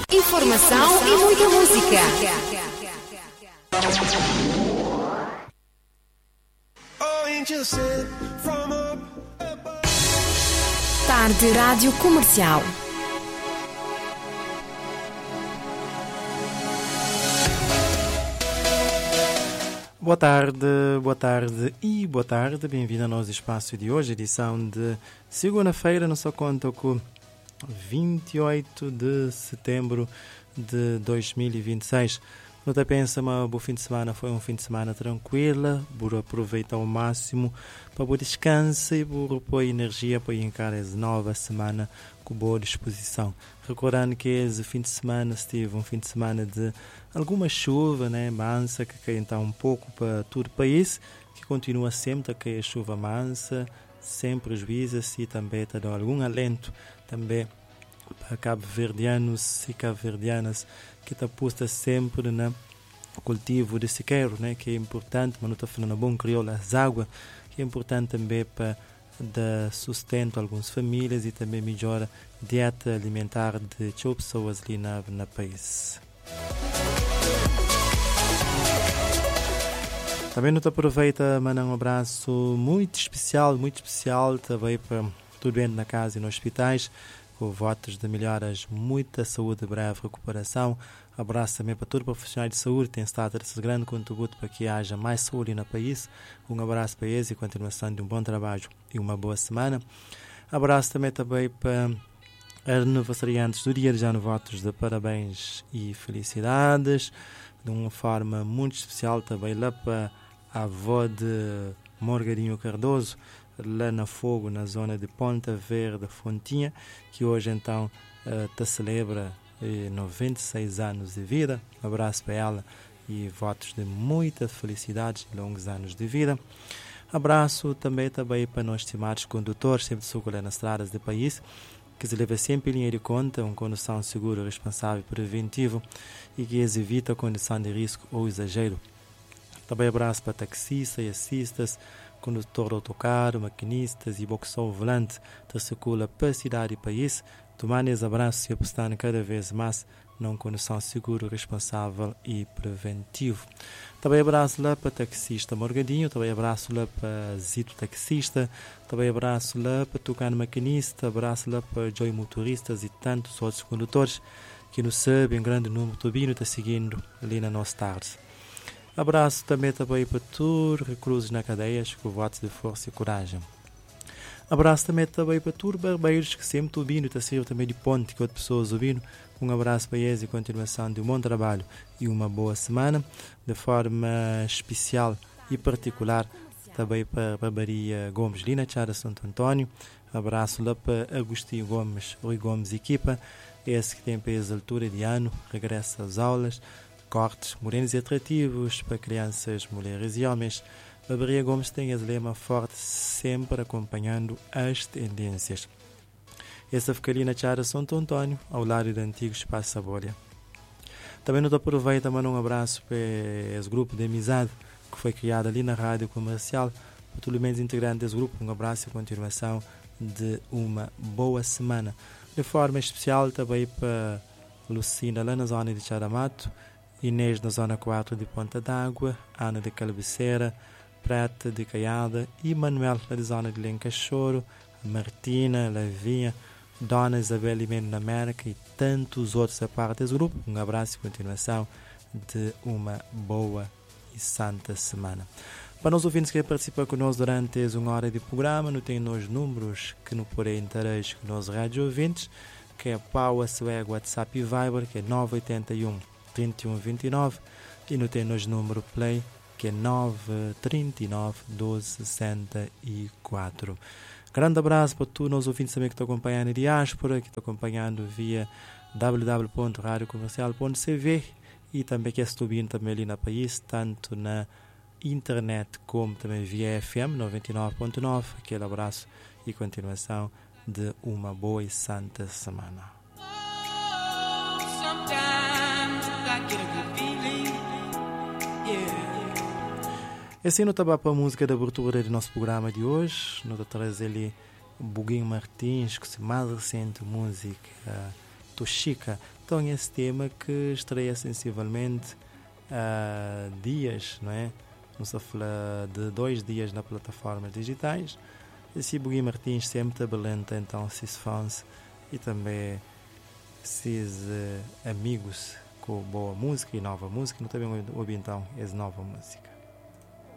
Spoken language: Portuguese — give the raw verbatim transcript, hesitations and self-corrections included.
Informação e muita música. Tarde Rádio Comercial. Boa tarde, boa tarde e boa tarde. Bem-vindo ao nosso espaço de hoje, edição de segunda-feira. Nossa conta com vinte e oito de setembro de dois mil e vinte e seis. Não te pensa, mas o fim de semana foi um fim de semana tranquila, por aproveitar ao máximo para o descanso e por pôr energia para encarar essa nova semana com boa disposição. Recordando que esse fim de semana esteve um fim de semana de alguma chuva, né, mansa, que cai então um pouco para todo o país, que continua sempre a cair chuva mansa, sem prejuízos e também está dando algum alento também para cabo-verdianos e cabo-verdianas que está posta sempre no cultivo de sequeiro, né, que é importante, mas não está falando bom crioulo, as águas, que é importante também para dar sustento a algumas famílias e também melhora a dieta alimentar de pessoas ali na, na país. Também não te aproveita mandar um abraço muito especial, muito especial também para tudo bem na casa e nos hospitais, com votos de melhoras, muita saúde e breve recuperação. Abraço também para todos os profissionais de saúde que têm estado a esse grande contributo para que haja mais saúde no país. Um abraço para eles e continuação de um bom trabalho e uma boa semana. Abraço também, também para aniversariantes do dia, já no votos de parabéns e felicidades. De uma forma muito especial também lá para a avó de Morgadinho Cardoso, lá na Fogo, na zona de Ponta Verde, Fontinha, que hoje então uh, te celebra eh, noventa e seis anos de vida. Um abraço para ela e votos de muita felicidade e longos anos de vida. Abraço também, também para nós estimados condutores, sempre circular nas estradas do país, que se leva sempre em linha de conta uma condução segura, responsável e preventiva e que evita a condição de risco ou exagero. Também abraço para taxistas e assistas, condutor de autocarro, maquinistas e boxão volante que circula para a cidade e país, tomando esse abraço e apostando cada vez mais numa condução segura, responsável e preventivo. Também abraço lá para taxista Morgadinho, também abraço lá para Zito taxista, também abraço lá para Tucano maquinista, abraço lá para Joy motoristas e tantos outros condutores que nos sabem, em grande número turbino está seguindo ali na nossa tarde. Abraço também, também para todos os reclusos na cadeias com votos de força e coragem. Abraço também, também para todos os barbeiros que sempre turbino está servindo também de ponte com outras pessoas ouvindo. Um abraço para eles e continuação de um bom trabalho e uma boa semana. De forma especial e particular também para a Barbaria Gomes, Lina Chara Santo António. Abraço lá para Agostinho Gomes, Rui Gomes equipa, esse que tem para essa altura de ano, regressa às aulas, cortes morenos e atrativos para crianças, mulheres e homens. Barbaria Gomes tem esse lema forte, sempre acompanhando as tendências. Essa fica ali na Chara Santo António, ao lado do antigo Espaço Saboria. Também não te aproveita, mando um abraço para esse grupo de amizade que foi criado ali na Rádio Comercial. Para todos os membros integrantes desse grupo, um abraço e continuação de uma boa semana. De forma especial também para Lucina, lá na zona de Charamato, Inês na zona quatro de Ponta d'Água, Ana de Calabeceira, Prata de Caiada e Manuel na zona de Lencachoro, Martina, Lavinha, Dona Isabel Imeno na América e tantos outros a parte desse grupo. Um abraço e continuação de uma boa e santa semana. Para os ouvintes que participam conosco durante uma hora de programa, não tem nos números que não porém interage com os rádio ouvintes, que é Pau, Suego, WhatsApp e Viber, que é nove oito um, trinta e um, vinte e nove, e não tem nos número Play, que é nove trinta e nove, doze, sessenta e quatro. Grande abraço para todos os ouvintes também que estão acompanhando a diáspora, que estão acompanhando via w w w ponto radio comercial ponto c v e também que estão vindo também ali no país, tanto na internet como também via F M noventa e nove ponto nove. Aquele abraço e continuação de uma boa e santa semana. Assim não estava para a música de abertura do nosso programa de hoje. Nós trazemos ali Buguinho Martins, que é mais recente música Toshika. Então esse tema que estreia sensivelmente há dias, não é? Vamos falar de dois dias nas plataformas digitais. Esse Bugui Martins sempre tabelenta então esses fãs e também esses uh, amigos com boa música e nova música. Não também ouvi então essa nova música.